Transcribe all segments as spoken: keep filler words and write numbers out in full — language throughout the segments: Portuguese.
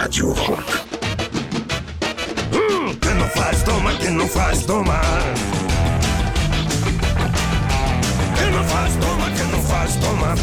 Rádio Rock. Hum, quem não faz, toma, quem não faz, toma. Quem não faz, toma, quem não faz, toma.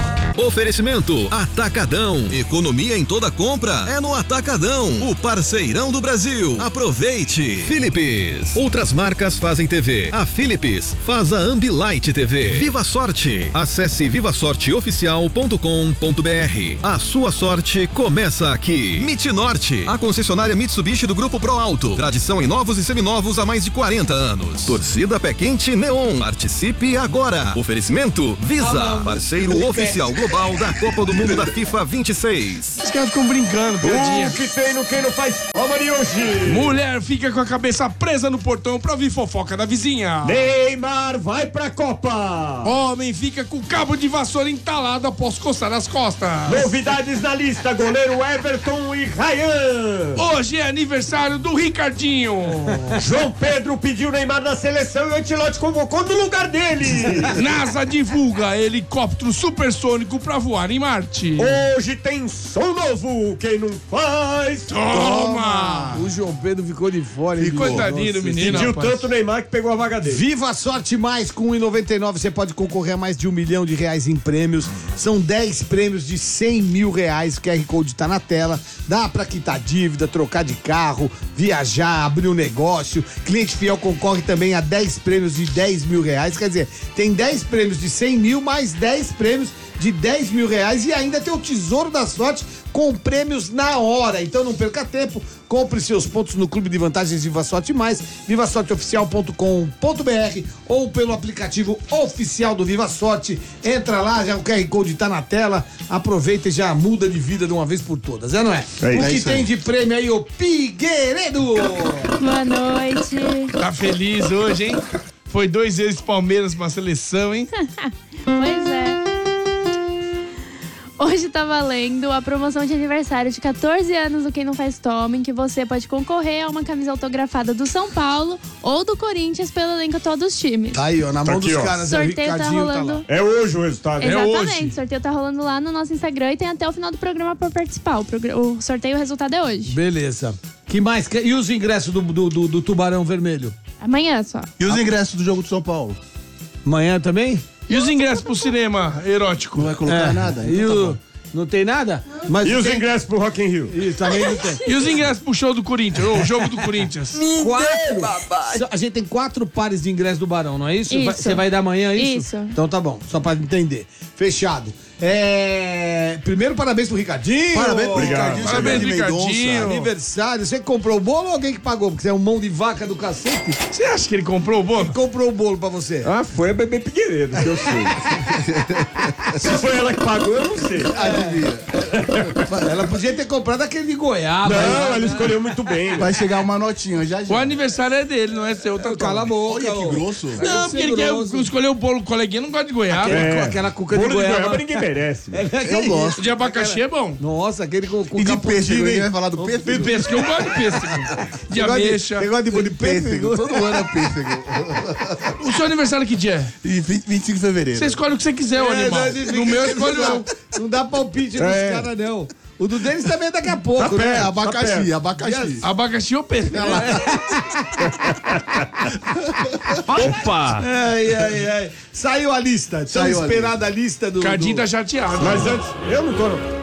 Oferecimento Atacadão. Economia em toda compra é no Atacadão, o parceirão do Brasil. Aproveite. Philips. Outras marcas fazem T V. A Philips faz a Ambilight T V. Viva Sorte. Acesse viva sorte oficial ponto com ponto b r. A sua sorte começa aqui. Mitnorte, a concessionária Mitsubishi do Grupo Pro Alto. Tradição em novos e seminovos há mais de quarenta anos. Torcida Pé Quente Neon. Participe agora. Oferecimento Visa, parceiro oficial global da Copa do Mundo da FIFA vinte e seis. Os caras ficam brincando, piadinha. O que tem no quem não faz toma de hoje. Mulher fica com a cabeça presa no portão pra ouvir fofoca da vizinha. Neymar vai pra Copa. Homem fica com cabo de vassoura entalado após coçar as costas. Novidades na lista, goleiro Everton e Ryan. Hoje é aniversário do Ricardinho. João Pedro pediu Neymar na seleção e o Ancelotti convocou no lugar dele. NASA divulga helicóptero supersônico pra voar em Marte. Hoje tem som novo, quem não faz toma. O João Pedro ficou de fora. Que coitadinho do menino. Pediu rapaz. tanto o Neymar que pegou a vaga dele. Viva a Sorte Mais, com um real e noventa e nove centavos você pode concorrer a mais de um milhão de reais em prêmios. São dez prêmios de cem mil reais. O Q R Code tá na tela. Dá pra quitar dívida, trocar de carro, viajar, abrir um negócio. Cliente fiel concorre também a dez prêmios de dez mil reais. Quer dizer, tem dez prêmios de cem mil mais dez prêmios de dez mil reais e ainda tem o Tesouro da Sorte com prêmios na hora. Então não perca tempo, compre seus pontos no Clube de Vantagens Viva Sorte Mais, viva sorte oficial ponto com ponto b r ou pelo aplicativo oficial do Viva Sorte. Entra lá, já o Q R Code tá na tela, aproveita e já muda de vida de uma vez por todas, é não é? É o que isso tem aí. de prêmio aí, o Figueiredo? Boa noite. Tá feliz hoje, hein? Foi dois vezes Palmeiras pra seleção, hein? Pois é. Hoje tá valendo a promoção de aniversário de catorze anos do Quem Não Faz Toma, em que você pode concorrer a uma camisa autografada do São Paulo ou do Corinthians pelo elenco atual dos times. Tá aí, ó, na Tá mão aqui, dos ó. caras, O é o sorteio tá Ricardinho, tá lá. rolando. É hoje o resultado. É Exatamente, hoje. o sorteio tá rolando lá no nosso Instagram e tem até o final do programa pra participar. O, progr... o sorteio, o resultado é hoje. Beleza. Que mais? E os ingressos do, do, do, do Tubarão Vermelho? Amanhã só. E os ingressos do jogo do São Paulo? Amanhã também? E os ingressos pro cinema erótico? Não vai colocar É. nada? E Então tá o... bom. Não tem nada? Mas E os tem... ingressos pro Rock in Rio? Isso, também não tem. E os ingressos pro show do Corinthians? Ou o jogo do Corinthians? Quatro. A gente tem quatro pares de ingresso do Barão, não é isso? Isso. Vai- Você vai dar amanhã isso? Isso. Então tá bom, só pra entender. Fechado. É... Primeiro, parabéns pro Ricardinho. Parabéns pro Obrigado. Ricardinho, Parabéns, Xavier de Mendonça. Ricardinho. Aniversário. Você comprou o bolo ou alguém que pagou? Porque você é um mão de vaca do cacete. Você acha que ele comprou o bolo? Comprou o bolo pra você. Ah, foi a Bebê Figueiredo, que eu sei. Se foi ela que pagou, eu não sei. Ela podia ter comprado aquele de goiaba. Não, ela escolheu muito bem. Vai chegar uma notinha já já. O aniversário é dele, não é seu. Tá Cala a boca. Olha que ô. grosso. Não, porque ele quer escolher o bolo. O coleguinha não gosta de goiaba. Aquela, É. aquela cuca Bolo de de goiaba. goiaba ninguém merece. Eu gosto. De abacaxi é bom. Nossa, aquele com, com E de cappuccino, pêssego, hein? ninguém vai falar do pêssego? Pêssego, eu gosto de pêssego. De Você gosta de- ameixa. Você gosta de bolo de pêssego? Todo ano é pêssego. O seu aniversário que dia é? E vinte, vinte e cinco de fevereiro. Você escolhe o que você quiser, o É, animal. não é difícil. No meu eu escolho não. não. Não dá palpite nos É. caras, não. O do deles também é daqui a pouco, Tá né? perto. É, abacaxi, perto. abacaxi. Abacaxi ou pêssego? Opa! Ai, ai, ai. Saiu a lista. Tão Saiu a esperada a lista do... Cadinho do... tá chateado. Mas antes, eu não tô. Não.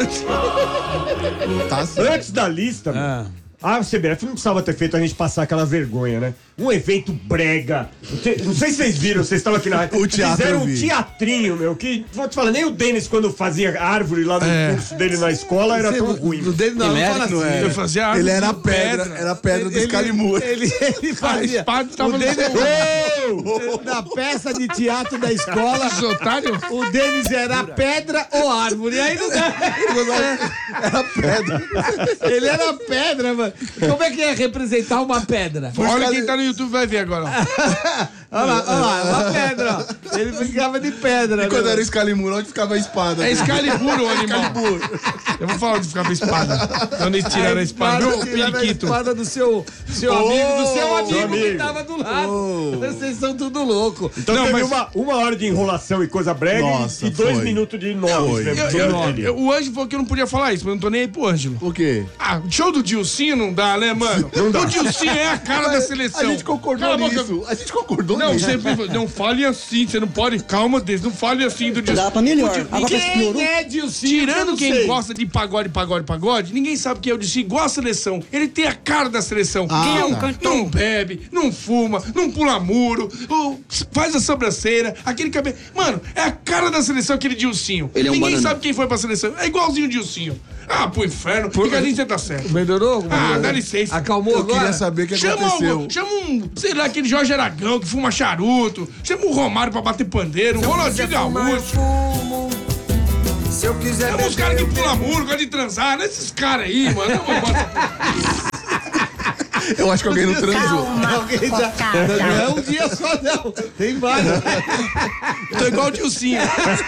Tá certo. Antes da lista, Ah. a C B F não precisava ter feito a gente passar aquela vergonha, né? Um evento brega. Não sei- Não sei se vocês viram, vocês estavam aqui na O teatro Fizeram eu um vi. teatrinho, meu, que, vou te falar, nem o Denis, quando fazia árvore lá no É. curso dele na escola, era tão ruim. O dele não, não fala assim. não é. Eu fazia árvore Ele era a de pedra, era a pedra do Excalibur. Ele, ele A fazia... espada tava o no Denis, seu. na peça de teatro da escola, Os otários? o Denis era pedra ou árvore. Aí não dá. Era pedra. Ele era pedra, mano. Como é que é representar uma pedra? Olha quem tá no YouTube vai ver agora. ó. Olha lá, olha lá, uma pedra, ó. Ele ficava de pedra. E quando né? era o Excalibur, onde ficava a espada? É Excalibur o animal. Eu vou falar onde ficava a espada. Onde eles tiraram a espada. Ô, Tiraram a periquito. espada do seu, seu Oh, amigo, do seu amigo, seu amigo. que tava do lado. Vocês são tudo louco. Então Não, teve mas- uma, uma hora de enrolação e coisa brega Nossa, e dois foi. minutos de nome. Foi. né? Eu- Do eu- nome. eu- o Ângelo falou que eu não podia falar isso, mas eu não tô nem aí pro Ângelo. O quê? Ah, show do Dilcinho não dá, né, mano? Não dá. O Dilcinho é a cara da seleção. A gente concordou Cala a boca. nisso. A gente concordou Não, nisso. sempre não fale assim, você não pode. Calma, Deus, não fale assim do Dilcinho. Dá pra melhor. O Dil- Agora parece que Quem piorou. é Dilcinho? Tirando não quem sei. gosta de pagode, pagode, pagode, ninguém sabe quem é o Dilcinho, igual a seleção. Ele tem a cara da seleção. quem é um tá. não bebe, não fuma, não pula muro, o- faz a sobrancelha, aquele cabelo. Mano, é a cara da seleção aquele Dilcinho. Ele é um ninguém banana. sabe quem foi pra seleção. É igualzinho o Dilcinho. Ah, pro inferno. Fica ali, você tá certo. Melhorou? Ah, dá licença. Acalmou Eu agora? queria saber o que Chama, aconteceu. um, chama um, sei lá, aquele Jorge Aragão que fuma charuto. Chama o Romário pra bater pandeiro. Um Ronaldinho Gaúcho. Se eu quiser Chama os caras que pulam muro, gostam de transar. Não é esses caras aí, mano. Não, bota- Eu acho que alguém não transou. Alguém tá... Não é um dia só, não. Tem vários. Tô igual o Dilcinho.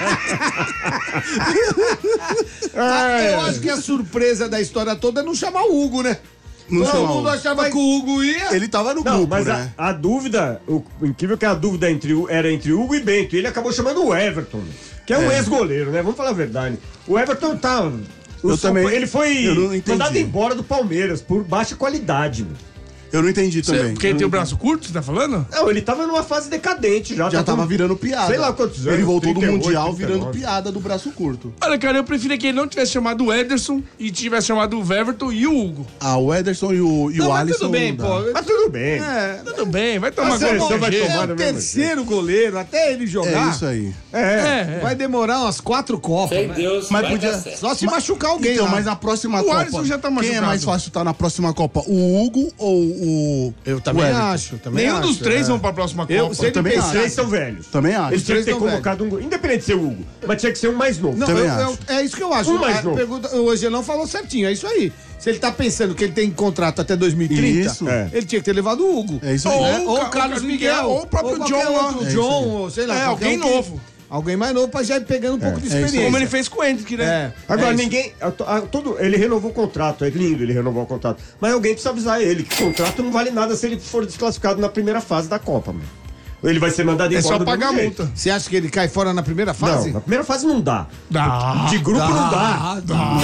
Ah, eu acho que a surpresa da história toda é não chamar o Hugo, né? Não Todo chamar o mundo Hugo. achava que o Hugo ia. Ele tava no Não, grupo, mas né? a, a dúvida, o, o incrível é que a dúvida entre, o- era entre Hugo e Bento. E ele acabou chamando o Everton, que é um É. ex-goleiro, né? Vamos falar a verdade. O Everton tá. o Eu São também- Pa- Ele foi eu não entendi. mandado embora do Palmeiras por baixa qualidade. Meu. Eu não entendi também. Porque ele tem o braço curto, você tá falando? Não, ele tava numa fase decadente já. Já tá tava com- virando piada. Sei lá quantos anos, Ele voltou do trinta e oito, Mundial trinta e virando nove. piada do braço curto. Olha, cara, eu preferia que ele não tivesse chamado o Ederson e tivesse chamado o Everton e o Hugo. Ah, o Ederson e o, e Não, o mas Alisson. tudo bem, não pô. dá. Mas tudo bem. É, Tudo bem, vai tomar A seleção qualquer vai jeito. tomar é do o mesmo terceiro goleiro, até ele jogar. É isso aí. É. É, é. Vai demorar umas quatro copas. né? Mas podia. Só se machucar alguém Então, lá. mas na próxima O Copa. Alisson já tá quem é machucado. mais fácil estar na próxima Copa? O Hugo ou o. Eu também o Everton? acho. Também Nenhum acho, dos três é. vão pra próxima Copa. Eu sei também que Os acho. três são velhos. Também acho. Eles tinham que ter três tão colocado um. Independente de ser o Hugo, mas tinha que ser um mais novo. Não, Também eu- eu- acho. é isso que eu acho. Um mais A novo. pergunta- o Angelão falou certinho, é isso aí. Se ele tá pensando que ele tem contrato até dois mil e trinta, Isso. É. ele tinha que ter levado o Hugo. É isso aí. Ou Né? o Ou Ca- o Carlos o Miguel, ou o próprio qualquer John lá. outro, É isso John, aí. ou sei lá. É, qualquer alguém um que- novo. Alguém mais novo pra já ir pegando um pouco de é isso aí. experiência. Como ele fez com o Hendrick, né? É. Agora, é isso. ninguém. a- a- todo, ele renovou o contrato, é lindo ele renovou o contrato. Mas alguém precisa avisar ele que o contrato não vale nada se ele for desclassificado na primeira fase da Copa, mano. Ele vai ser mandado É embora. só do pagar a mesmo jeito. multa. Você acha que ele cai fora na primeira fase? Não, na primeira fase não dá. Dá. De grupo não dá.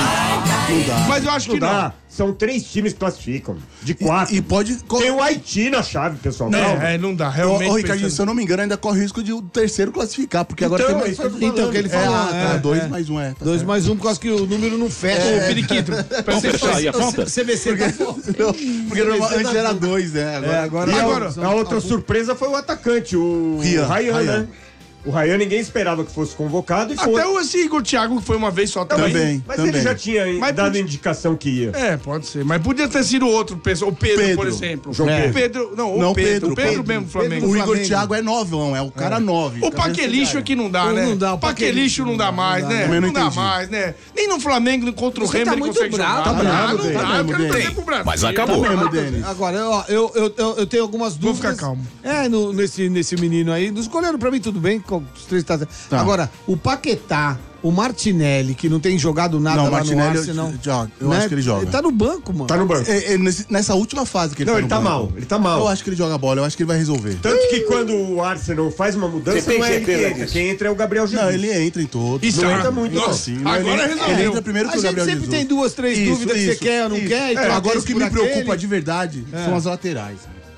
Mas eu acho Não que não. dá. São três times que classificam. De quatro. E, e pode. Tem o Haiti na chave, pessoal. Calma. É, é, não dá, Ô, realmente. ô, Ricardinho, se pensando- eu não me engano, ainda corre risco de o terceiro classificar, porque agora Então, tem é mais. isso que eu tô Então, falando. que ele É, falou. ah, tá. é, Dois é. mais um, é. Tá Dois certo. mais um, por causa que o número não fecha. Ô, Periquito, presta atenção. aí a conta? C B C tá fora. Não, porque normal- antes era dois, né? Agora, É, agora, E a- Agora- a, outra surpresa foi o atacante, o Rian, Ryan, Ryan. né? O Ryan ninguém esperava que fosse convocado e foi. Até o esse Igor Thiago, que foi uma vez só também. Também. Mas ele já tinha Mas dado podia- indicação que ia. É, pode ser. Mas podia ter sido outro, pessoal. O Pedro, Pedro. por exemplo. João É. Pedro. Pedro. Não, o Não, Pedro. Pedro, O Pedro, Pedro. mesmo, Flamengo. O Igor Flamengo. Thiago é novão, é o cara nove. O Paquelixo aqui não dá, Não né? dá, o o Paquelixo não dá mais, né? Também não Não dá entendi. mais, né? Nem no Flamengo, nem contra o Você Remo tá ele muito consegue bravo, jogar. tá Não dá, bravo, não Denis. dá. Tá Eu mesmo, quero trazer Denis. pro Brasil. Mas acabou. Tá mesmo, Denis. Agora, ó, eu, eu, eu, eu tenho algumas Vou dúvidas. ficar calmo. É, no- nesse, nesse menino aí. Dos goleiros, pra mim, tudo bem. Com os três tá... Tá. Agora, o Paquetá, o Martinelli, que não tem jogado nada Não, lá o Martinelli no Arsenal. eu- joga. Eu né? acho que ele joga. Ele tá no banco, mano. Tá no banco. É, é nesse- nessa última fase que ele Não, tá ele no tá banco. mal. Ele tá mal. Eu acho que ele joga bola, eu acho que ele vai resolver. Tanto que quando o Arsenal faz uma mudança, Você tem não é ele que certeza entra. disso? Quem entra é o Gabriel Jesus. Não, ele entra em todos. Isso, Não ah, entra muito, nossa, não. Sim, mas agora ele, resolveu. ele entra primeiro que A o gente Gabriel sempre Jesus. tem duas, três Isso, dúvidas que você isso, quer ou não isso. quer. e É, troca agora o esse que por me preocupa aquele. de verdade são as laterais.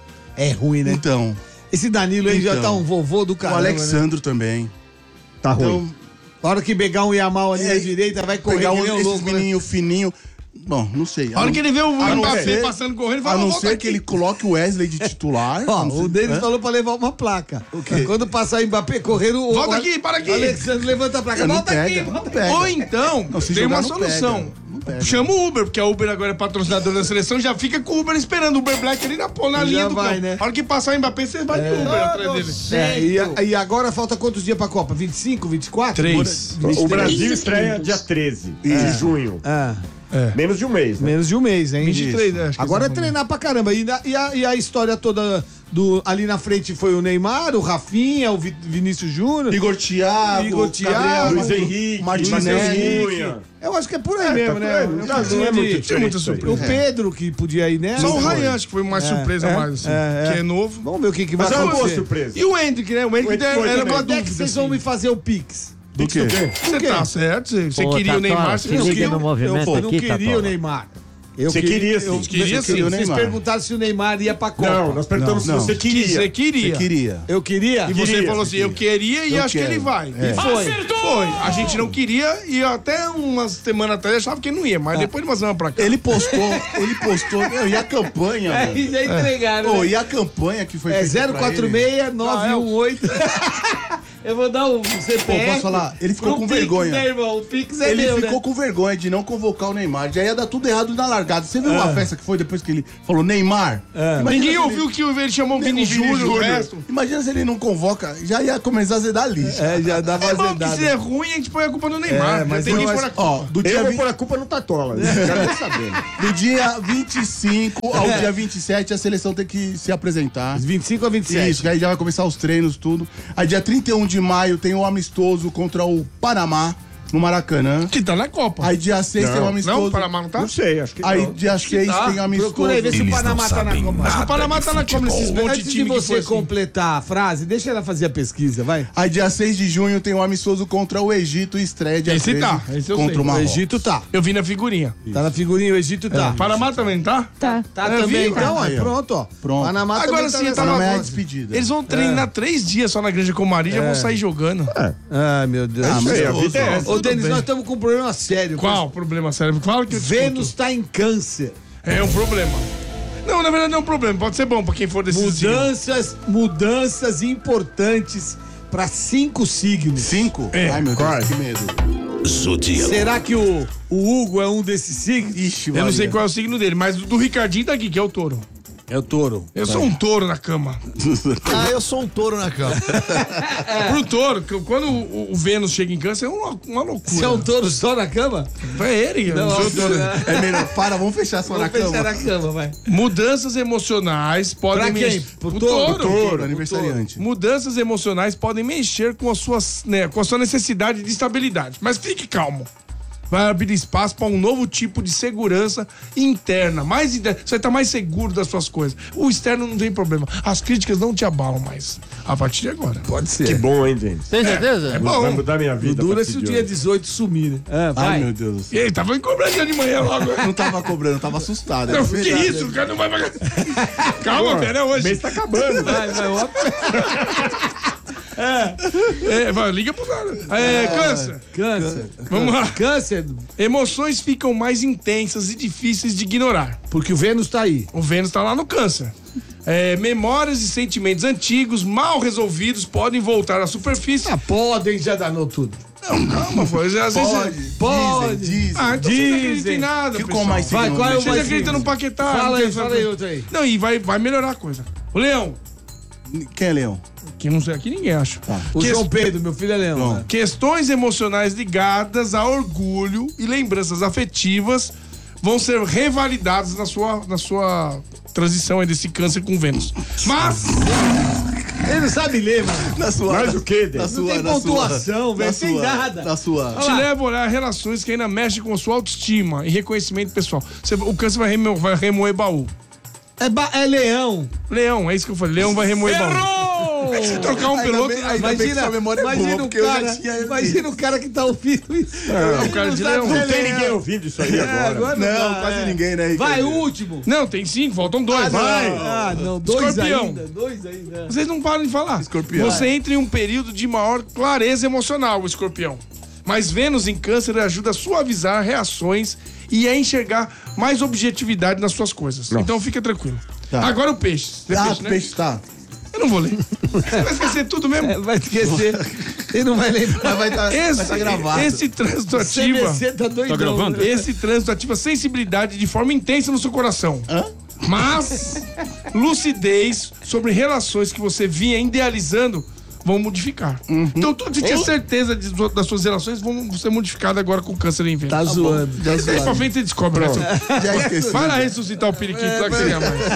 É ruim, né? Então, Esse Danilo aí já Então. tá um vovô do o caramba, né? Alexandro também. Tá ruim. Então, A hora que pegar um Yamal ali É, na direita, vai correr pegar que um, nem um esses louco, né? menininhos fininhos. Bom, não sei. A hora que ele vê o A não Mbappé ser- passando correndo, ele A fala, não volta ser aqui. que ele coloque o Wesley de titular. Ó, não sei- o Denis Hã? falou pra levar uma placa. O quê? Quando passar o Mbappé correndo... o- Volta o- aqui, para aqui. O Alexandre levanta a placa. É, não Volta pega, aqui, não volta pega. Ou então, Não, se tem jogar, uma não solução. pega, não pega. Chama o Uber, porque a Uber agora é patrocinadora da seleção, já fica com o Uber esperando o Uber Black ali na, na Já linha do vai, campo. né? A hora que passar o Mbappé, você vai de Uber atrás dele. É, e, a- e agora falta quantos dias pra Copa? vinte e cinco, vinte e quatro? Três. O Brasil estreia dia treze de junho. Ah. É. Menos de um mês, né? Menos de um mês, hein? vinte e três, né? Acho que Agora é eles treinar pra caramba. E, na- e a, e a história toda do, ali na frente foi o Neymar, o Rafinha, o Vi- Vinícius Júnior. Igor Thiago, Igor Thiago, Gabriel, Luiz Henrique, Martinelli. Henrique. Eu acho que é por aí É, mesmo, tá né? por aí. Eu Não, acho não é de- muito Tinha muita diferente. surpresa. O Pedro que podia ir nessa. Só o Foi. Ryan, acho que foi mais surpresa é, mais, assim, é, que é. é novo. Vamos ver o que, que vai Mas é uma boa acontecer. surpresa. E o Hendrick, né? O Hendrick O Hendrick era foi era também. uma Quando é que dúvida, vocês vão assim. me fazer o Pix? Do quê? Você tá certo, você, você Pô, queria tá o Neymar, claro, você se não liga queria. no movimento Eu não aqui, queria Tatola. o Neymar. Eu Você queria sim. Eu, Queria sim. Vocês Neymar. perguntaram se o Neymar ia pra Copa. Não, nós perguntamos Não, se você não. queria. Você queria. Você queria. Eu queria? E você Queria, falou assim, eu queria e Eu acho que quero. ele vai. É. E foi. Foi. A gente não queria e até uma semana atrás achava que ele não ia, mas depois de uma semana pra cá. Ele postou, ele postou, meu, e a campanha, mano? Aí já entregaram. Pô, né? e a campanha que foi É feita zero pra quatro ele? seis nove um oito. Eu vou dar o C P F. Pô, posso falar? Ele ficou O com Pix, vergonha. né, irmão? O Pix é Ele meu, ficou né? com vergonha de não convocar o Neymar. Já ia dar tudo errado na largada. Você viu a festa que foi depois que ele falou Neymar? Imagina Ninguém se ouviu que ele chamou o ele- Vini o Vini Júnior, o Júnior. resto. Imagina se ele não convoca. Já ia começar a zedar lixo. É, já dava É bom que azedada. se é ruim, a gente põe a culpa no Neymar. É, mas tem eu que acho- pôr a culpa. Ó, do Eu dia, vou vi- pôr a culpa no Tatola. Eu quero nem saber. do dia vinte e cinco ao dia vinte e sete, a seleção tem que se apresentar. vinte e cinco a vinte e sete. Isso, que aí já vai começar os treinos, tudo. Aí dia trinta e um de maio tem o amistoso contra o Panamá, no Maracanã. Que tá na Copa. Aí dia seis tem o Não. amistoso. Não, o Panamá não tá? Não sei, acho que Aí não. dia seis tá. tem o amistoso. Procura aí, vê se o Panamá tá na Copa. Acho que o Panamá tá na Copa nesses monte de Antes de time que você foi assim. completar a frase, deixa ela fazer a pesquisa, vai. Aí dia seis de junho tem o amistoso contra o Egito e estreia dia Esse treze tá, esse eu contra sei. o O Marrocos. Egito tá. Eu vi na figurinha. Tá na figurinha, o Egito tá. Panamá também tá? Tá. Tá Eu também, vi, então, aí, é ó. pronto, ó. Pronto. Panamá Agora também tá sim, nessa tava- Panamá é a agora. despedida. Eles vão treinar três dias só na Granja Comari e já vão sair jogando. Ai, meu Deus. Ah, mas Sei, a eu- vida é essa. Ô, Denis, bem. nós estamos com um problema sério. Qual o problema sério? Claro que eu discuto. Vênus tá em câncer. É um problema. Não, na verdade não é um problema. Pode ser bom pra quem for desses signos. Mudanças, mudanças importantes para cinco signos. Cinco? É, Ai, meu Deus, quase. que medo. Zodíaco. Será que o, o Hugo é um desses signos? Ixi, Eu não sei Maria. qual é o signo dele, mas do Ricardinho tá aqui, que é o touro. É o touro. Eu sou um touro na cama. Ah, eu sou um touro na cama. Pro touro, que quando o, o Vênus chega em câncer, é uma, uma loucura. Você é um touro só na cama? É ele, eu Não, sou touro. É melhor, para, vamos fechar só na Vamos fechar cama. na cama, vai. Mudanças emocionais podem Pra quem? mexer. Pro Pro touro? touro. Touro, aniversariante. Mudanças emocionais podem mexer com a, sua, né, com a sua necessidade de estabilidade. Mas fique calmo. Vai abrir espaço para um novo tipo de segurança interna. Mais interna. Você vai estar mais seguro das suas coisas. O externo não tem problema. As críticas não te abalam mais. A partir de agora. Pode ser. Que bom, hein, Denis? Tem certeza? É Vai bom. mudar minha Não vida. a dura partir se o de dia hoje. dezoito sumir, né? Ah, vai. Ai, meu Deus do céu. Ei, tava cobradinha de manhã logo. Não tava cobrando, tava assustado. Não, é que verdade. isso? O cara não vai pagar. Calma, pera, é O hoje. mês tá acabando, né? Vai, vai, ó. É, vai, liga pro cara. É, câncer. Câncer. Vamos lá. Câncer, Emoções ficam mais intensas e difíceis de ignorar. porque o Vênus tá aí. O Vênus tá lá no câncer. É, memórias e sentimentos antigos, mal resolvidos, podem voltar à superfície. Ah, podem, já danou tudo. Não, calma, foi. Às vezes. Pode, Pode. dizem, dizem. Ah, então você não acredita Dizem. em nada, Que pessoal. com mais Vai, signo, qual é o né? Vocês mais acreditam signo? no Paquetá. Fala não aí, quer fala saber. aí outro aí. Não, e vai, vai melhorar a coisa. O Leão, Quem é Leão? que não sei aqui ninguém acha. O Que- João Pedro, meu filho é leão. João. né? Questões emocionais ligadas a orgulho e lembranças afetivas vão ser revalidadas na sua, na sua transição aí desse câncer com Vênus. Mas, Ele não sabe ler, mano. Na sua. Mais o quê, Na Denis? sua, tem na pontuação, sua, velho, na tem sua, nada. Na sua. te leva a olhar relações que ainda mexem com a sua autoestima e reconhecimento pessoal. Você- o câncer vai remover, vai remover baú. É, ba- é leão. Leão, é isso que eu falei. Leão vai remover baú. É que se trocar um Ainda pelo bem- outro. ainda bem que Imagina, sua memória é imagina, boa, o porque eu já cara, tinha- imagina o cara que tá ouvindo isso. É, o cara de leão. Não tem ninguém ouvindo isso aí É, agora. agora Não, dá, quase é. ninguém, né? Vai, Ricardo? o último. Não, tem cinco, faltam dois. Vai. Ah, não, dois Escorpião. ainda. Dois ainda. Vocês não param de falar. Escorpião. Você entra em um período de maior clareza emocional, o escorpião. Mas Vênus em câncer ajuda a suavizar reações e a enxergar mais objetividade nas suas coisas. Então fica tranquilo. Tá. Agora o peixe. Você é Ah, peixe, né? peixe tá. Eu não vou ler. Você vai esquecer tudo mesmo. É, vai esquecer. Ele não vai lembrar. Mas vai estar Esse, tá gravado. esse trânsito C ativa. B C tá doidão. gravando? né? Esse trânsito ativa sensibilidade de forma intensa no seu coração. Hã? Mas lucidez sobre relações que você vinha idealizando vão modificar. Uhum. Então tudo que você tinha certeza de, das suas relações vão ser modificadas agora com câncer em vento. Tá, tá zoando. Tá Daí zoando. Pra frente você descobre. Né? Já esqueci. Vai lá ressuscitar o periquito é, lá que você ganha mais.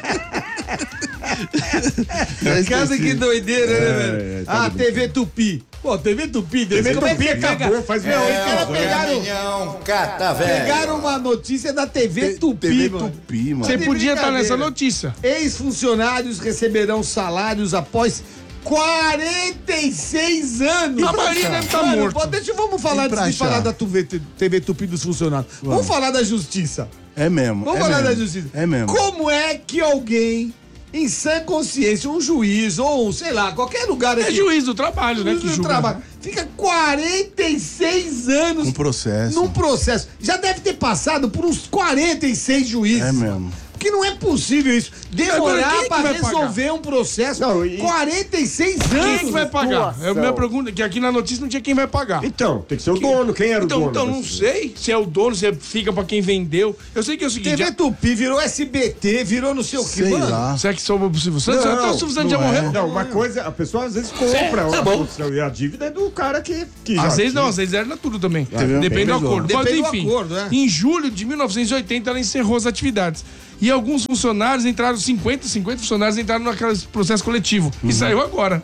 Casa que doideira, é, né, velho? É, tá ah, T V Tupi. Pô, T V Tupi, T V Tupi acabou, faz meu. Os caras pegaram. Cata, pegaram uma notícia da T V Tupi, T V Tupi, mano. Você podia estar nessa notícia. Ex-funcionários receberão salários após quarenta e seis anos. A maioria deve estar morta. Deixa, vamos falar antes de falar da T V Tupi dos funcionários. Vamos, vamos falar da justiça. É mesmo. Vamos é falar mesmo. da justiça. É mesmo. Como é que alguém, em sã consciência, um juiz ou, sei lá, qualquer lugar aqui... É juiz do trabalho, né? Juiz que do julga. trabalho. Fica quarenta e seis anos... Um processo. Num processo. Já deve ter passado por uns quarenta e seis juízes. É mesmo. Porque não é possível isso. Demorar pra resolver pagar? um processo. Não, e... quarenta e seis anos. Quem é que vai pagar? É a minha pergunta, que aqui na notícia não tinha quem vai pagar. Então, tem que ser o quem... dono. Quem era então, o dono? Então, não sei se é o dono, se fica pra quem vendeu. Eu sei que é o seguinte... T V Tupi virou S B T, virou não sei o que, mano. Lá. Será que sobrou pro Silvio Santos? Não, Até o Silvio Santos já é. morreu. Não, uma coisa, a pessoa às vezes compra uma construção, e a dívida é do cara que... que às vezes tinha. não, às vezes era tudo também. Ah, Depende do acordo. Depende Mas, enfim, do acordo, né? Em julho de mil novecentos e oitenta ela encerrou as atividades. E alguns funcionários entraram, cinquenta, cinquenta funcionários entraram naquele processo coletivo. Uhum. E saiu agora.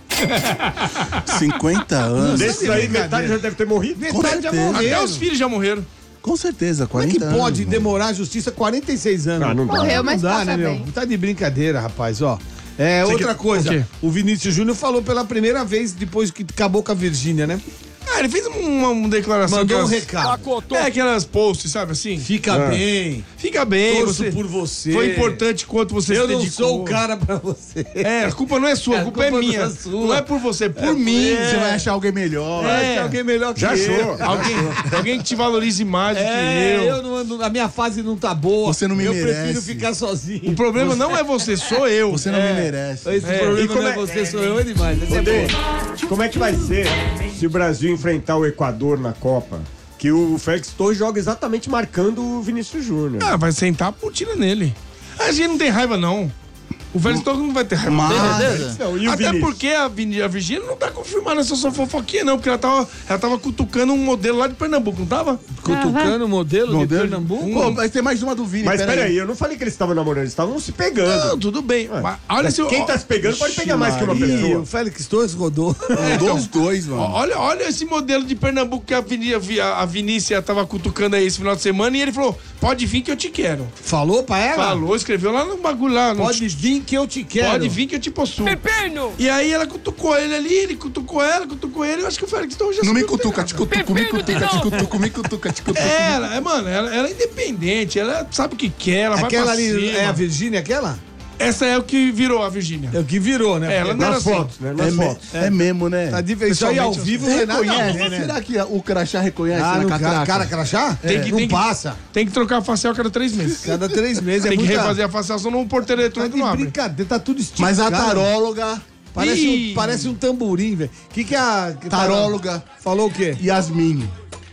cinquenta anos. Desses aí, metade já deve ter morrido. Metade já morreu. Até os filhos já morreram. Com certeza, quarenta anos. Como é que pode anos, demorar a justiça quarenta e seis anos? Ah, não dá. Morreu, mas não dá, passa né, meu? bem. Tá de brincadeira, rapaz, ó. É, Você outra que... coisa, o, o Vinícius Júnior falou pela primeira vez depois que acabou com a Virgínia, né? Ah, ele fez uma, uma declaração. Mandou aquelas, um recado. É, aquelas posts, sabe assim? Fica é. bem. Fica bem. Torço Você, por você. Foi importante quanto você Eu se não dedicou. sou o cara pra você. É, a culpa não é sua, a culpa, culpa é minha. não é sua. Não é por você, é por É, mim. é. Você vai achar alguém melhor. Vai É. achar alguém melhor que Já eu. achou. Alguém, alguém que te valorize mais do É, que eu. eu não ando, a minha fase não tá boa. Você não me eu merece. Eu prefiro ficar sozinho. O problema não é você, sou eu. Você não É. me merece. Esse É. problema E como não é é- você, sou eu, é demais. Esse é Poder, bom. como é que vai ser se o Brasil enfrentar o Equador na Copa? Que o Félix Torres joga exatamente marcando o Vinícius Júnior. Ah, vai sentar a putina nele. A gente não tem raiva, não. O Félix Torres não vai ter raiva. Mas- Não, e o Até Vinícius? porque a, Vin- a Virgínia não tá confirmando essa sua fofoquinha, não. Porque ela tava, ela tava cutucando um modelo lá de Pernambuco, não tava? Cutucando o modelo, Modelo? de Pernambuco. Pô, vai ter mais uma do Vini. Mas pera aí. peraí, eu não falei que eles estavam namorando, eles estavam se pegando. Não, tudo bem. Ué, Mas olha se Quem tá se pegando pode pegar mais que uma Ih, pessoa. o Félix Torres rodou. Mandou os dois, mano. Olha, olha esse modelo de Pernambuco que a, Vini, a, a Vinícia tava cutucando aí esse final de semana e ele falou: pode vir que eu te quero. Falou pra ela? Falou, escreveu lá no bagulho lá. No Pode vir que eu te quero. Pode vir que eu te possuo. Pepino! E aí ela cutucou ele ali, ele cutucou ela, cutucou ele. Eu acho que o Félix Torres já Não me sabia cutuca, que te não tem cutuco, me cutuca, te cutuco, me cutuca, te cutuco. nada. É, ela, é, mano, ela, ela é independente, ela sabe o que quer, ela Aquela vai pra ali cima. é a Virgínia, aquela? Essa é o que virou a Virgínia. É o que virou, né? É, ela Porque não era Nas assim. fotos, né? É, Nas me- fotos. é mesmo, né? Tá diferente. Isso aí ao Pessoalmente, vivo não é nada a Reconhece? ver, né? Será que o crachá reconhece Ah, na no catraca? cara, cara crachá? Tem que- não tem que- passa. Tem que trocar a facial a cada três meses. Cada três meses é Tem que muita... refazer a facial, senão o porteiro Tá eletrônico de não abre. brincadeira, tá tudo esticado. Mas a taróloga, Parece Ih. um, parece um tamborim, velho. O que que a... que taróloga falou o quê? Yasmin,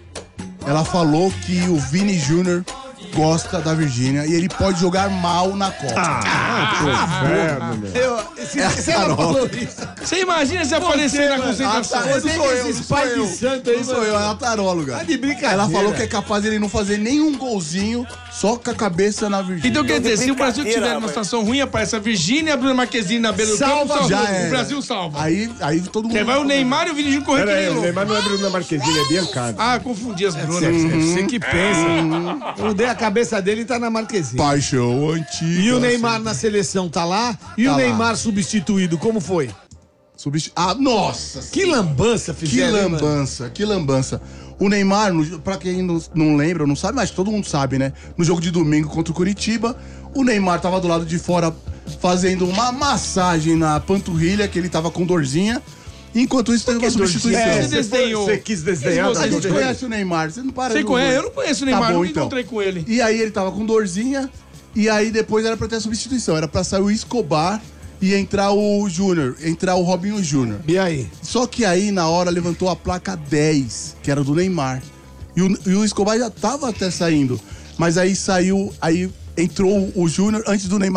ela falou que o Vini Júnior gosta da Virgínia e ele pode jogar mal na Copa. Ah, que inferno, meu. Eu, se, É a se ela taróloga. falou isso... Você imagina se aparecer na mano. concentração. Ah, tá. Você Não sou com eu, esses não sou pais eu. de santo aí, Não sou mano. eu, é a taróloga. Tá de brincadeira. Ela falou que é capaz dele não fazer nenhum golzinho só com a cabeça na Virgínia. Então quer dizer, se o Brasil tiver numa situação ruim, aparece a Virgínia e a Bruna Marquezine na beira do Salva, campo, já só- era. o Brasil salva. Aí, aí todo mundo... Porque vai o Neymar e o Vini Júnior correr que Pera nem aí, o louco. Neymar não é Bruna Marquezine, é Biancardi. Ah, confundi as Brunas. Você que pensa. Eu mudei a cabeça dele e tá na Marquezine. Paixão antiga. E o Neymar na seleção tá lá? E Tá o lá. Neymar substituído, como foi? Substitu... Ah, nossa! Que lambança Que fizeram, hein, mano? lambança, que lambança. O Neymar, no- pra quem não, não lembra, não sabe, mas todo mundo sabe, né? No jogo de domingo contra o Curitiba, o Neymar tava do lado de fora fazendo uma massagem na panturrilha, que ele tava com dorzinha. Enquanto isso, teve uma substituição. É, você, desdenhou. foi- você quis desdenhar Você da A gente Dorzinha? conhece o Neymar, você não para Você de- conhece? Eu não conheço o Neymar, Tá bom, não então. encontrei com ele. E aí ele tava com dorzinha, e aí depois era pra ter a substituição. Era pra sair o Escobar e entrar o Júnior, entrar o Robinho Júnior. E aí? Só que aí, na hora, levantou a placa dez, que era do Neymar. E o, e o Escobar já tava até saindo. Mas aí saiu, aí entrou o Júnior antes do Neymar,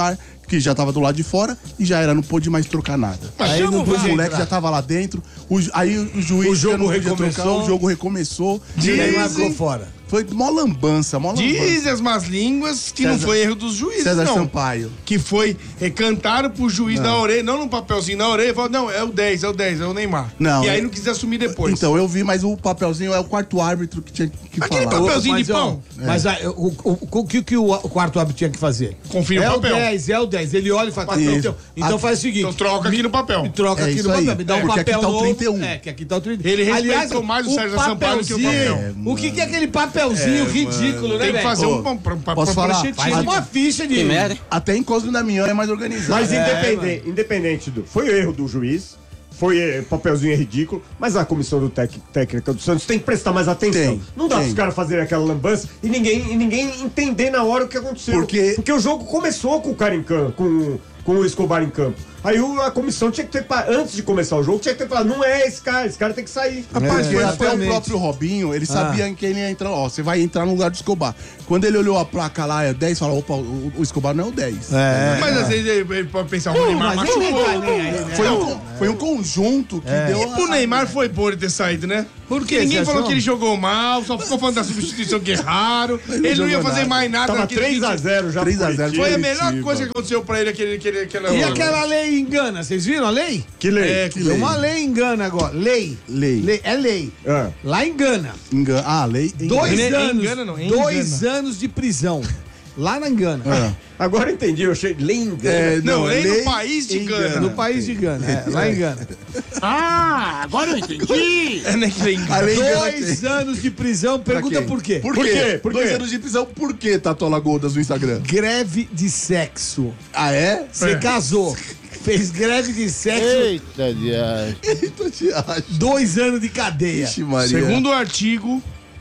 que já tava do lado de fora e já era, não pôde mais trocar nada. Mas Aí jogo o vai moleque entrar. já tava lá dentro, o, ju- aí o juiz O jogo já não podia recomeçou. trocar, o jogo recomeçou. E aí Dizem- ficou fora. Foi mó lambança, mó lambança. Dizem as más línguas que não César- foi erro dos juízes, César não. Sampaio. Que foi, é, cantaram pro juiz na orelha, não num papelzinho na orelha, falaram, não, é o dez, é o dez, é o Neymar. Não, e aí é- não quis assumir depois. Então, eu vi, mas o papelzinho é o quarto árbitro que tinha que Aquele falar. papelzinho Mas, de ó, pão. Mas ah, o, o, o, o que, que o, o quarto árbitro tinha que fazer? Confia é no papel. o dez, é o dez. Ele olha e fala, tá, Isso. então, então Ah, faz o seguinte. Então troca aqui no papel. Me troca É aqui isso no aí. papel, me dá É, um porque papel aqui tá o novo. trinta e um. É, que aqui tá o trinta e um. Ele respeitou mais o Sérgio Sampaio do que o papelzinho- papel. O que, que é aquele papelzinho ridículo, né, Tem que velho? fazer Ô, um pão pra, pra, posso pra falar? pranchetinha. Faz uma ficha de... Que merda, hein? Até Encosto da Minha é mais organizado. Mas É, independente, independente do. Foi erro do juiz, foi eh, papelzinho é ridículo, mas a comissão do tec, técnica do Santos tem que prestar mais atenção. Tem, Não dá tem. pros caras fazerem aquela lambança e ninguém, e ninguém entender na hora o que aconteceu. Porque- Porque o jogo começou com o cara em campo, com, com o Escobar em campo. Aí o- a comissão tinha que ter, pa- antes de começar o jogo, tinha que ter falado, não é esse cara, esse cara tem que sair. Rapaz, É, foi até o exatamente. próprio Robinho, ele sabia que ele ia entrar. Ó, você vai entrar no lugar do Escobar. Quando ele olhou a placa lá, é dez, falou: opa, o, o Escobar não é o dez. É. Mas às vezes ele, ele pode pensar, o Neymar mas ele machucou. não tá nem aí, né? Foi, um, con- foi um conjunto que deu. E pro Neymar foi bom ele ter saído, né? Porque que ninguém você falou achou? que ele jogou mal, só ficou falando da substituição que erraram. Ele não ia jogou fazer nada. mais nada Tava naquele três a vinte. zero já. três a pro zero. Curitiba. Foi a melhor Curitiba. coisa que aconteceu pra ele aquele, aquele, aquela... E aquela lei engana, vocês viram a lei? Que lei? É, que Tem uma lei engana agora. Lei. Lei. É lei. Ah. Lá engana. Engan... Ah, lei. Dois Engana- anos. engana não, dois anos de prisão. Lá na Engana. Ah. Agora eu entendi, eu achei lei engana. É, Não, é lei no lei país de engana. Gana. No país de Gana. É, lá em Gana. Ah, agora eu entendi. É, né, que lei engana. A lei engana Dois quem? anos de prisão. Pergunta quem? por quê? Por, Por quê? quê? Por Dois quê? anos de prisão, por que, Tatola Goldas no Instagram? Greve de sexo. Ah, é? Você É. casou. Fez greve de sexo. Eita, dias. Eita, te acho. Dois anos de cadeia. Ixi, Maria. Segundo o artigo,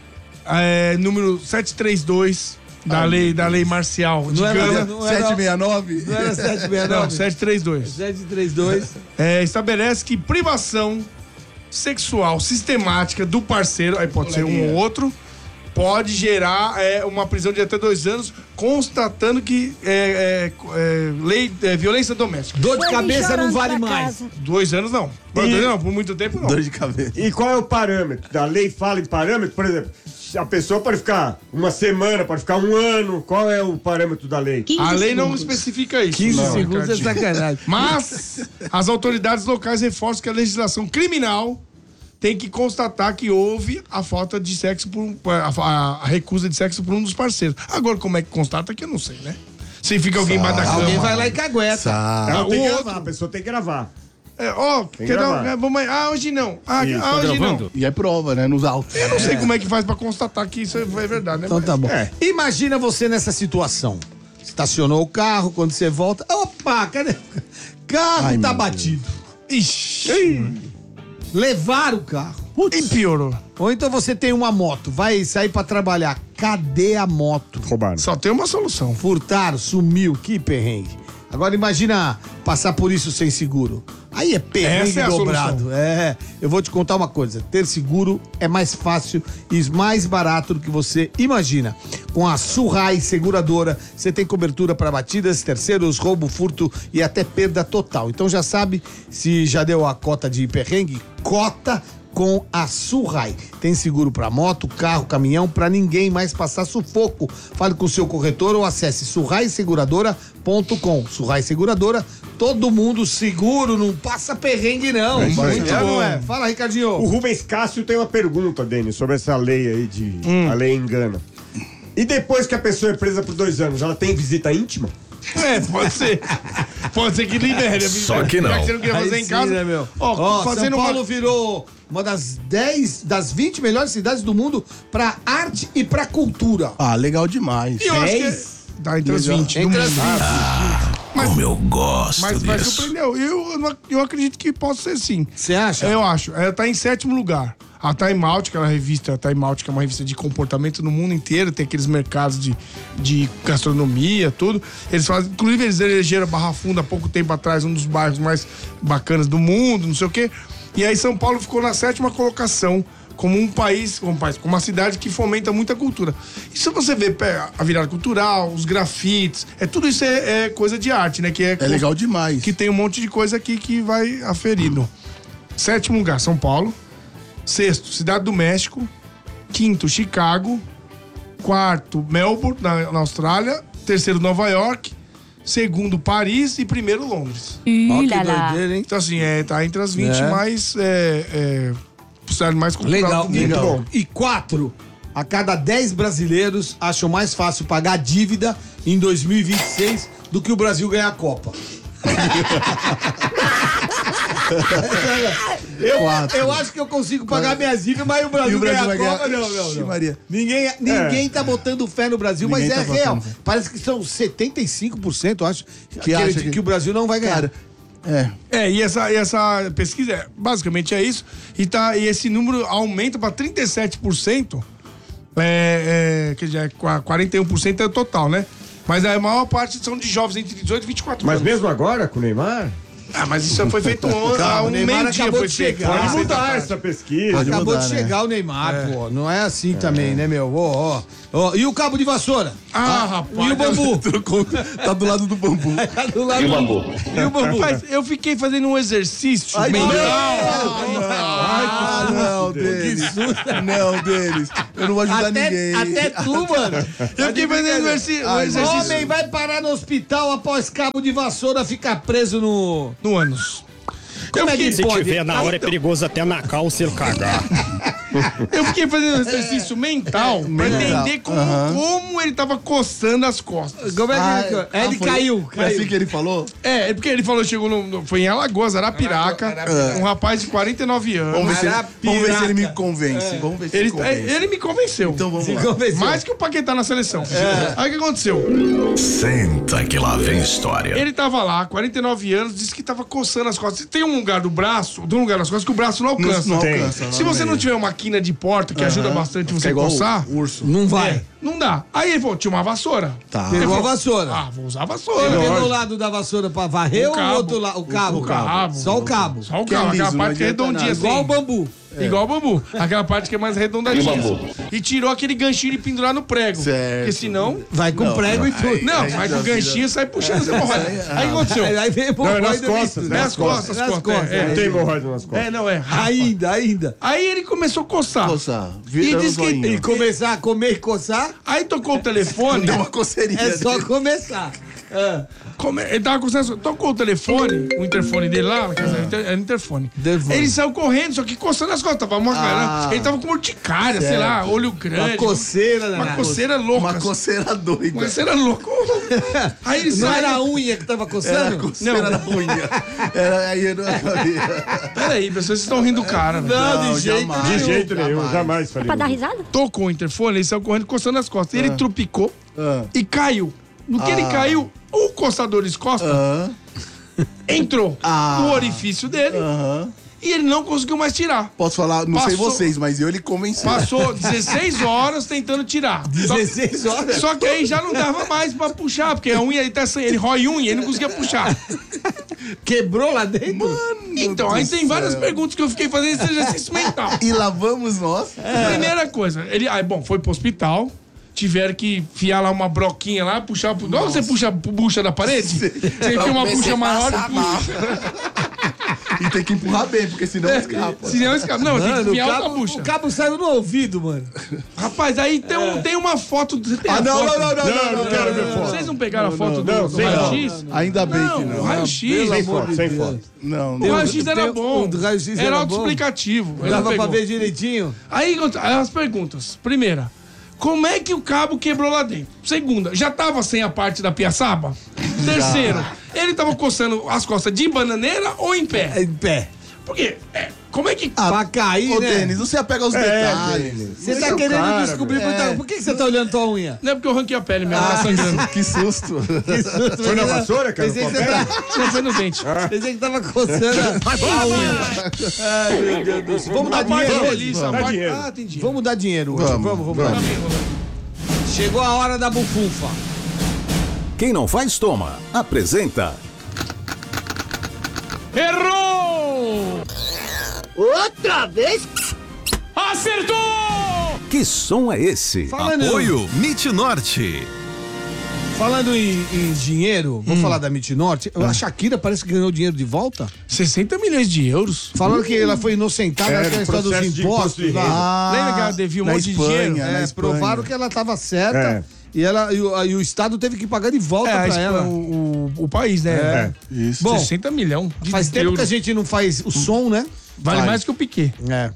é, número setecentos e trinta e dois da lei, da lei marcial de Não era- Gana. não era- setecentos e sessenta e nove? Não era sete sessenta e Não, nove? setecentos e trinta e dois. sete três dois. É, estabelece que privação sexual sistemática do parceiro, aí pode ser um ou outro, pode gerar é, uma prisão de até dois anos, constatando que é, é, é, lei, é, violência doméstica. Dor de cabeça não vale mais. Dois anos não. Por dois anos não, por muito tempo não. Dor de cabeça. E qual é o parâmetro? A lei fala em parâmetro, por exemplo, se a pessoa pode ficar uma semana, pode ficar um ano. Qual é o parâmetro da lei? A lei não especifica isso. quinze não, segundos é Ricardinho. sacanagem. Mas as autoridades locais reforçam que a legislação criminal tem que constatar que houve a falta de sexo, por um, a, a- a recusa de sexo por um dos parceiros. Agora, como é que constata que eu não sei, né? Se fica alguém embaixo da cama. Alguém vai lá e cagueta. Ah, Ela o tem que outro- gravar, a pessoa tem que gravar. É, ó, que quer dar um, gravar. é, vamos aí. Ah, hoje não. Ah, Isso, ah, tá hoje gravando? não. E é prova, né? Nos autos. Eu não sei como é que faz pra constatar que isso é é verdade, né? Então tá bom. É. Imagina você nessa situação. Estacionou o carro, quando você volta. Opa, cadê? Carro Ai, tá meu batido. Ixi. Levaram o carro. E piorou. Ou então você tem uma moto, vai sair pra trabalhar. Cadê a moto? Roubaram. Só tem uma solução. Furtaram, sumiu, que perrengue. Agora imagina passar por isso sem seguro. Aí é perrengue Essa é a dobrado. solução. É, eu vou te contar uma coisa. Ter seguro é mais fácil e mais barato do que você imagina. Com a Surrai Seguradora, você tem cobertura para batidas, terceiros, roubo, furto e até perda total. Então já sabe, se já deu a cota de perrengue, cota com a Surrai. Tem seguro para moto, carro, caminhão, para ninguém mais passar sufoco. Fale com o seu corretor ou acesse surrai seguradora ponto com. Surrai Seguradora, todo mundo seguro, não passa perrengue não. É isso aí. Muito bom. É. Fala, Ricardinho. O Rubens Cássio tem uma pergunta, Denis, sobre essa lei aí de. A lei engana. E depois que a pessoa é presa por dois anos, ela tem visita íntima? É, pode ser. Pode ser que libere. a Só visita. que não. Já você não queria fazer Aí em sim, casa. né, meu? Ó, Ó, fazendo São uma- Paulo virou uma das dez, das vinte melhores cidades do mundo para arte e para cultura. Ah, legal demais. E eu acho que é- tá entre as vinte. do Entre as mundo. vinte. Mas- Como eu gosto Mas vai disso. surpreender. Eu, eu, não- eu acredito que possa ser sim. Você acha? Eu acho. Ela tá em sétimo lugar. A Time Out, aquela revista, a Time Out, que é uma revista de comportamento no mundo inteiro, tem aqueles mercados de, de gastronomia, tudo. Eles fazem, inclusive eles elegeram a Barra Funda há pouco tempo atrás, um dos bairros mais bacanas do mundo, não sei o quê. E aí São Paulo ficou na sétima colocação como um país, como um país, como uma cidade que fomenta muita cultura. E se você vê a virada cultural, os grafites, é, tudo isso é, é coisa de arte, né? Que é, É legal demais. que tem um monte de coisa aqui que vai aferindo. Sétimo lugar, São Paulo. Sexto, Cidade do México. Quinto, Chicago. Quarto, Melbourne, na, na Austrália. Terceiro, Nova York. Segundo, Paris. E primeiro, Londres. Ó, que Ih, lá, lá. doideira, hein? Então, assim, é, tá entre as vinte É. mais... É, é, cidade mais cultural Legal, do mundo. legal. E quatro, a cada dez brasileiros acham mais fácil pagar a dívida em dois mil e vinte e seis do que o Brasil ganhar a Copa. eu, Quatro. eu acho que eu consigo pagar minhas dívidas, mas o Brasil, E o Brasil ganhar vai a ganhar- Copa, não, não, Ixi, não. Maria. Ninguém, ninguém tá botando fé no Brasil, Ninguém mas é tá real. botando fé. Parece que são setenta e cinco por cento, eu acho, que, Que acha que- que o Brasil não vai ganhar. Cara, é. É, e essa, e essa pesquisa, é, basicamente é isso. E, tá, e esse número aumenta para trinta e sete por cento. É, é, que já é qua- quarenta e um por cento é o total, né? Mas a maior parte são de jovens entre dezoito e vinte e quatro Mas anos. mesmo agora, com o Neymar? Ah, mas isso já foi feito ontem. Calma, Há o um Neymar meio-dia acabou foi de feito. chegar. Pode Pode Ah, mudar mudar essa. essa pesquisa. Acabou mudar, de né? chegar o Neymar, pô. Não é assim também, né, meu? Ó, ó, ó. E o cabo de vassoura? Ah, rapaz. E o bambu? Trocou, tá do lado do bambu. Tá do lado e o bambu? E o bambu? Rapaz, eu fiquei fazendo um exercício Ai, mental. Ah, não, deles. Não, deles. Eu não vou ajudar Até, ninguém. até tu, mano. Eu fiquei fazendo um exercício. Um Ai, exercício Homem vai parar no hospital após cabo de vassoura ficar preso no... no ânus. Como é que Se pode? tiver na hora é perigoso até na calça ele cagar. Eu fiquei fazendo um exercício mental pra Mental. entender como, Aham. como ele tava coçando as costas. Como é que ele... Ah, É, ele foi- caiu, Foi caiu. assim que ele falou? É, é porque ele falou, chegou no, no- foi em Alagoas, Arapiraca, um rapaz de quarenta e nove anos. Vamos ver, se ele, Arapiraca. vamos ver se ele me convence. Vamos ver se Ele, ele convence. ele me convenceu. Então vamos Se lá. convenceu. Mais que o Paquetá na seleção. Aí o que aconteceu? Senta que lá vem história. Ele tava lá, quarenta e nove anos, disse que tava coçando as costas. Tem um lugar do braço, tem um lugar das costas que o braço não Não, alcança. não Tem. alcança. Se você não tiver uma quina de porta, que ajuda bastante você coçar, urso. Não vai. é, não dá. Aí ele falou, tinha uma vassoura. Tá. Ele Pegou a falou, vassoura. Ah, vou usar a Ele vassoura. pegou o lado da vassoura pra varrer O ou o cabo. outro lado? O cabo. O cabo. Só o cabo. Só o Que é cabo, aquela liso, não parte que é adianta redondinha nada. assim. Igual o bambu. Igual o bambu. Aquela parte que é mais arredondadinha. E tirou aquele ganchinho de pendurar no prego. Certo. Porque senão... Vai com prego e tudo. Não, Aí mas já com o ganchinho sai puxando as hemorroidas. Aí o que aconteceu? Aí, aí vem Não, é nas hemorroida costas, nisso. É as costas, as Nas costas. costas. é, Não é. tem hemorroida nas costas. É, não é. Rapa. Ainda, ainda. Aí ele começou a coçar. Coçar. E Vira diz o que- zoinho. E começar a comer e coçar, Aí tocou o telefone. Deu uma coceirinha. é só dele. começar. Ah. come- Ele tava coçando. Tocou o telefone, o interfone dele lá, quer dizer, inter- era interfone. Interfone. Ele saiu correndo, só que coçando as costas. Tava uma Ah. Ele tava com urticária, sei lá, olho grande. Uma coceira, Uma né? coceira louca. Uma coceira doida. Uma coceira louca. Aí ele Não saiu. era a unha que tava Era coçando? coceira Não. na unha. Era aí eu não sabia. Peraí, pessoas, vocês estão rindo do cara, velho. Não, Não, de jeito jamais. De nenhum. jeito nenhum, jamais. jamais faria. Pra dar isso. risada? Tocou o interfone, ele saiu correndo coçando as costas. Ele trupicou Ah. e caiu. No que ele caiu, o coçador de costas Aham. entrou Ah. no orifício dele Aham. e ele não conseguiu mais tirar. Posso falar, não sei Passou- vocês, mas eu ele convenceu. Passou dezesseis horas tentando tirar. Só, dezesseis horas? só que aí já não dava mais pra puxar, porque a unha ele tá sem. Ele rói unha, ele não conseguia puxar. Quebrou lá dentro? Então, aí tem várias perguntas que eu fiquei fazendo esse exercício mental. E lá vamos nós. Primeira coisa, ele. Aí, bom, foi pro hospital. Tiveram que enfiar lá uma broquinha lá, puxar. pro- Igual você puxa a bucha da parede? Você tem uma bucha maior e puxa. E tem que empurrar bem, porque senão escapa. Se não escapa. Não, tem que Mano, o enfiar outra cabo, bucha. o cabo saiu no ouvido, mano. Rapaz, aí tem, um, tem uma foto. Você tem Ah, a não, foto? não, não, não, Não, não, não não, quero não, ver não, foto. Vocês não pegaram a foto do, não, do sem raio-x? Ainda bem Não, que o não. raio-x. Sem amor foto, de sem Deus. foto. Não, O não. raio-x era Tem- bom. o do raio-x Era era bom. autoexplicativo. Ele Dava não pra pegou. ver direitinho? Aí, aí as perguntas. Primeira, como é que o cabo quebrou lá dentro? Segunda, já tava sem a parte da piaçaba? Terceiro, ele tava coçando as costas de bananeira ou em pé? Em pé. Porque, é, como é que... pra cair, Ô, né? Denis, você apega aos detalhes. Você tá Esse é o querendo cara, descobrir velho. muita É. coisa. Por que que você tá olhando tua unha? Não é porque eu ranquei a pele mesmo, tá sangrando. Que susto. Foi na vassoura, cara? Pensei que você Papel? tá- Não foi no dente. Pensei que tava coçando a unha. Ai, meu Deus do céu. Vamos dar A parte dinheiro hoje? feliz, a Dá parte... dinheiro. Ah, entendi. Vamos dar dinheiro hoje. Vamos, Vamos, vamos. vamos. Chegou a hora da bufunfa. Quem não faz, toma. Apresenta. Errou! Outra vez? Acertou! Que som é esse? Falando- Apoio Mit Norte. Falando em, em dinheiro, vou falar da Mit Norte. A Shakira parece que ganhou dinheiro de volta. sessenta milhões de euros. Falando que ela foi inocentada É, naquela história dos processo de imposto impostos de lá. renda. Ah, Lembra que ela devia um na monte de Espanha, dinheiro? na É, Espanha. provaram que ela estava certa É. e, ela, e, o, e o Estado teve que pagar de volta É, a pra Espanha, ela. o, o, o país, né? É. Isso. Bom, sessenta milhões de Faz tempo euros. que a gente não faz o som, né? Vale Faz. mais que o Piquet. É.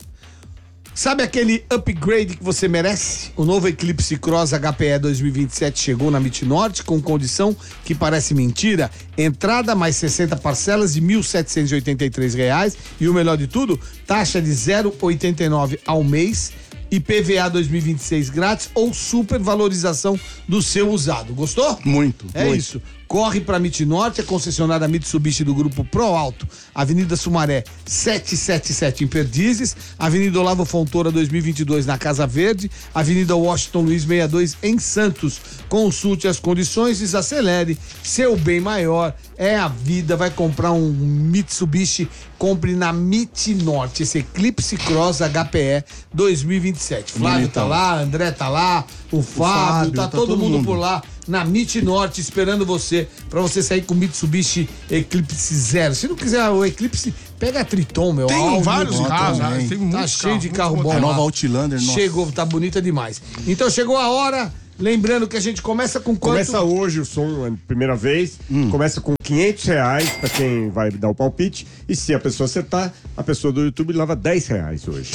Sabe aquele upgrade que você merece? O novo Eclipse Cross H P E dois mil e vinte e sete chegou na Mit Norte com condição que parece mentira. Entrada mais sessenta parcelas de mil setecentos e oitenta e três reais. E o melhor de tudo, taxa de zero vírgula oitenta e nove ao mês. I P V A dois mil e vinte e seis grátis ou supervalorização do seu usado. Gostou? Muito. É muito. isso. Corre para Mit Norte, a concessionária Mitsubishi do grupo Pro Alto, Avenida Sumaré setecentos e setenta e sete em Perdizes, Avenida Olavo Fontoura dois mil e vinte e dois na Casa Verde, Avenida Washington Luiz sessenta e dois em Santos. Consulte as condições, desacelere, seu bem maior é a vida. Vai comprar um Mitsubishi, compre na Mit Norte, esse Eclipse Cross H P E dois mil e vinte e sete. Flávio Bonitão. tá lá, André tá lá, o Fábio, Fábio, tá, tá todo, todo mundo, mundo. por lá na Mit Norte esperando você, pra você sair com o Mitsubishi Eclipse Zero. Se não quiser o Eclipse, pega a Triton, meu. Tem Alvo, vários meu. carros, também. né? Tem Tá muitos cheio carros, de muitos carro bom. modelos. A lá. nova Outlander, nossa. Chegou, tá bonita demais. Então chegou a hora, lembrando que a gente começa com quanto? Começa hoje o som, é a primeira vez. Começa com quinhentos reais pra quem vai dar o palpite. E se a pessoa acertar, a pessoa do YouTube leva dez reais hoje.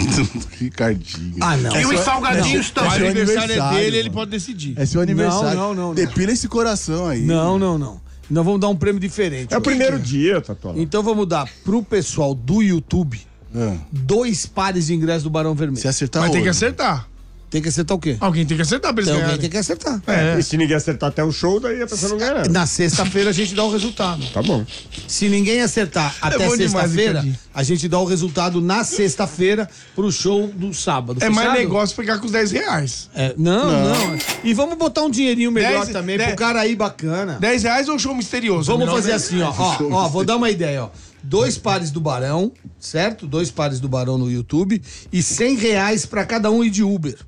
Ricardinho. Ah, não. E os salgadinhos O também. seu aniversário é aniversário, dele, ele mano. pode decidir. É seu aniversário. Não, não, não, não. Depila esse coração aí. Não, não, não. Nós vamos dar um prêmio diferente. É o primeiro dia, Tatola. Então vamos dar pro pessoal do YouTube Ah, dois pares de ingressos do Barão Vermelho. se acertar Mas tem que hoje. acertar. Tem que acertar o quê? Alguém tem que acertar pra eles Então, alguém ganharem. tem que acertar. É. E se ninguém acertar até o show, daí a pessoa não ganha nada. Na sexta-feira a gente dá o resultado. Tá bom. Se ninguém acertar até bom demais, sexta-feira, Ricardinho. a gente dá o resultado na sexta-feira pro show do sábado. É mais Fechado? negócio ficar com os dez reais. É, não, não, E vamos botar um dinheirinho melhor Dez- também dez- pro cara aí bacana. dez reais ou show misterioso? Vamos Melhor fazer né? assim, ó. Ó, ó, vou dar uma ideia, ó. Dois pares do Barão, certo? Dois pares do Barão no YouTube e cem reais pra cada um ir de Uber.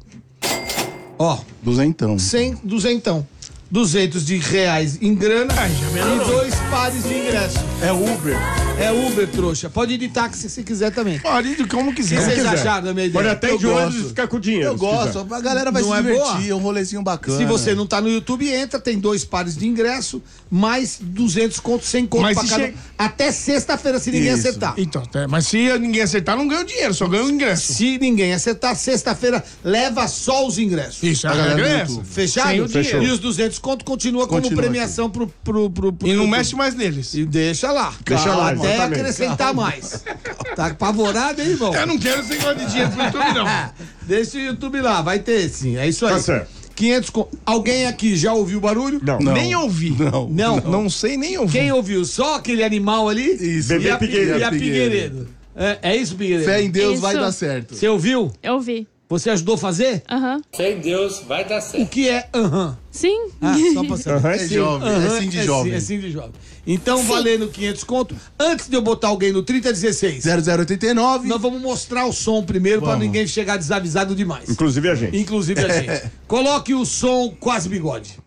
Ó, Duzentão. cem, duzentão. duzentos de reais em grana e dois pares de ingresso. É Uber. É Uber, trouxa. Pode ir de táxi se quiser também. Pode ir como O que quiser. vocês quiser. acharam da minha ideia? Pode até ir Eu de ônibus gosto. e ficar com dinheiro. Eu se quiser. gosto. A galera vai Não se é divertir. boa? É um rolezinho bacana. Se você não tá no YouTube, entra, tem dois pares de ingresso, mais duzentos contos, cem contos Mas pra se cada... che- Até sexta-feira, se ninguém Isso. acertar. Então, é, mas se ninguém acertar, não ganha o dinheiro, só ganha o ingresso. Se ninguém acertar, sexta-feira, leva só os ingressos. Isso, a A galera regra é do essa. YouTube. Fechado? Sem o dinheiro. E os duzentos conto continua como Continua premiação pro, pro, pro, pro E não YouTube. mexe mais neles. E deixa lá. Deixa Calma, lá, até exatamente. acrescentar mais. Tá apavorado, hein, irmão? Eu não quero esse negócio de dinheiro pro YouTube, não. Deixa o YouTube lá, vai ter sim. É isso aí. Tá certo. quinhentos con... Alguém aqui já ouviu o barulho? Não. Não. Nem ouvi. Não. Não. Não sei nem ouvir. Quem ouviu? Só aquele animal ali? Isso. Bebê E a, Figueiredo. e a Figueiredo. É, é isso, Figueiredo? Fé em Deus Isso. vai dar certo. Você ouviu? Eu vi. Você ajudou a fazer? Aham. Sem Deus vai dar certo. O que é aham? Sim. Ah, só pra saber. Aham, É sim. jovem. Aham, É sim de é jovem. Sim, é sim de jovem. Então, valendo quinhentos conto, antes de eu botar alguém no trinta dezesseis, zero zero oitenta e nove. nós vamos mostrar o som primeiro pra Vamos. ninguém chegar desavisado demais. Inclusive a gente. Inclusive a gente. Coloque o som quase bigode.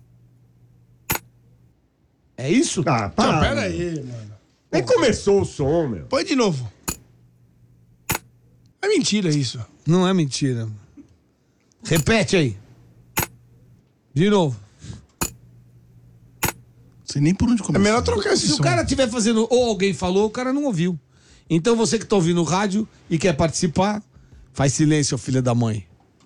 É isso? Ah, Não, para. pera aí, mano. Nem começou o som, meu. Põe de novo. É mentira isso. Não é mentira. Repete aí. De novo. Sei nem por onde É começar. melhor trocar esse Se som. o cara estiver fazendo ou alguém falou, o cara não ouviu. Então você que tá ouvindo o rádio e quer participar, faz silêncio, filha da mãe.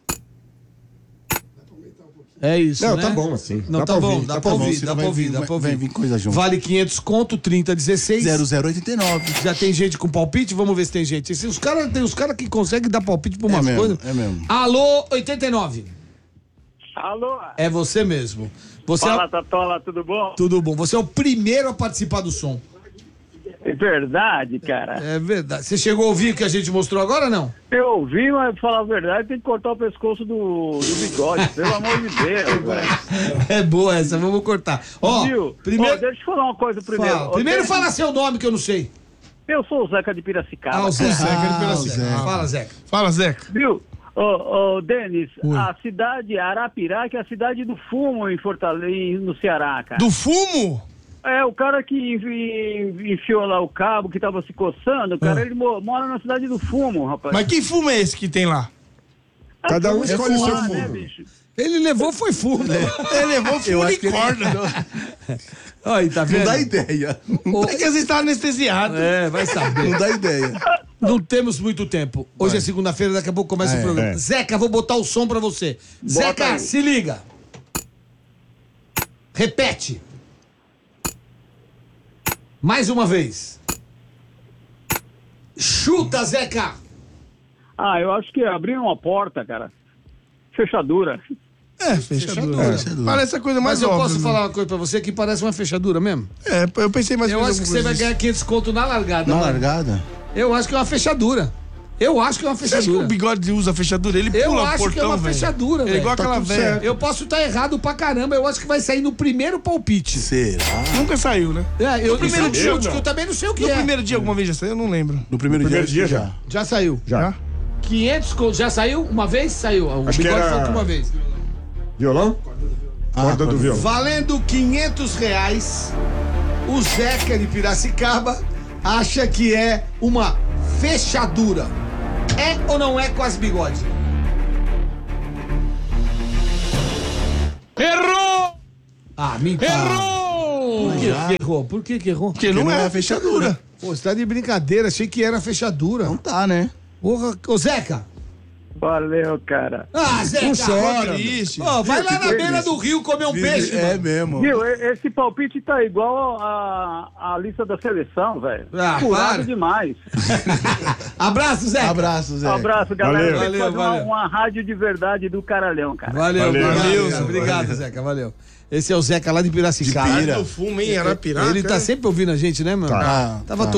É isso, Não, né? tá bom assim. Não, Dá tá pra bom, ouvir, dá tá pra bom. ouvir, senão dá pra vai ouvir, vir- dá pra vai- ouvir. vai vir coisa junto. Vale quinhentos conto, trinta dezesseis. zero zero oitenta e nove. Já tem gente com palpite? Vamos ver se tem gente. Esse- Os caras tem os cara que conseguem dar palpite pra umas mesmo, coisas. é mesmo. Alô, oitenta e nove. Alô? É você mesmo. Você Fala, é... Tatola, tudo bom? Tudo bom. Você é o primeiro a participar do som. É verdade, cara. É verdade. Você chegou a ouvir o que a gente mostrou agora ou não? Eu ouvi, mas pra falar a verdade, tem que cortar o pescoço do, do bigode, pelo amor de Deus, velho. É boa essa, vamos cortar. Ó, Viu? primeiro, Ô, deixa eu falar uma coisa primeiro. fala. Ô, primeiro tem- fala seu nome que eu não sei. Eu sou o Zeca de Piracicaba. Ah, o Zeca, Zeca de ah, Piracicaba. o Zeca. Fala, Zeca. Fala, Zeca. Viu? Ô, ô, Denis, a cidade Arapiraca é a cidade do fumo em Fortaleza, no Ceará, cara. Do fumo? É, o cara que enfi- enfiou lá o cabo, que tava se coçando, o cara, Ah. ele mo- mora na cidade do fumo, rapaz. Mas que fumo é esse que tem lá? Cada um escolhe o seu Ah, né, fumo. bicho? Ele levou, foi fumo. Né? Ele levou fumo de que ele- corda. Aí, tá vendo? Não dá ideia. É que você está anestesiado. É, vai saber. Não dá ideia. Não temos muito tempo. Hoje é segunda-feira, daqui a pouco começa É, o programa. é. Zeca, vou botar o som pra você. Zeca, aí. se liga. Repete. Mais uma vez. Chuta, Zeca. Ah, eu acho que abriram uma porta, cara. Fechadura. É, fechadura. Fechadura. Fechadura. Parece a coisa mais Mas eu óbvia, posso né? falar uma coisa pra você que parece uma fechadura mesmo? É, eu pensei mais Eu ou menos acho que você vai disso. ganhar quinhentos conto na largada. Na mano. largada? Eu acho que é uma fechadura. Eu acho que é uma Você acha que o fechadura. bigode usa fechadura? Ele Eu pula o acho portão, que é uma velho. fechadura, É velho. igual Tá aquela tudo velha. certo. Eu posso estar errado pra caramba. Eu acho que vai sair no primeiro palpite. Será? Nunca saiu, né? É, eu, No primeiro isso é um dia, chute não. que eu também não sei o que No é. primeiro dia alguma vez já saiu? Eu não lembro. No primeiro, Primeiro dia, dia acho que já. Já saiu. Já. quinhentos conto. Já saiu? Uma vez? Saiu. O Acho que bigode era- falou que uma vez. Violão? Corda do violão. Valendo quinhentos reais, o Zeca de Piracicaba acha que é uma fechadura. É ou não é quase bigode? Errou! Ah, mentira. Errou! Por que que errou? Por que que errou? Porque não, não é é fechadura. Pô, você tá de brincadeira, achei que era fechadura. Não tá, né? Porra, ô Zeca. Valeu, cara. Ah, Zeca. Não chora, triste. bicho. Ó, vai lá na beira do rio comer um peixe, É mano. mesmo. Viu, e- esse palpite tá igual a, a lista da seleção, velho. Ah, Curado para. demais. Abraço, Zeca. Abraço, Zé. Um abraço, galera. Valeu. Tem que Valeu, fazer uma, valeu. uma rádio de verdade do caralhão, cara. Valeu, Valeu. valeu. Valeu, Zeca. Zeca. Obrigado, Zeca, valeu. Esse é o Zeca lá de Piracicaba. De Pira. Do fumo, hein? Arapiraca. Ele tá é? sempre ouvindo a gente, né, mano? Tá. Tava Tá.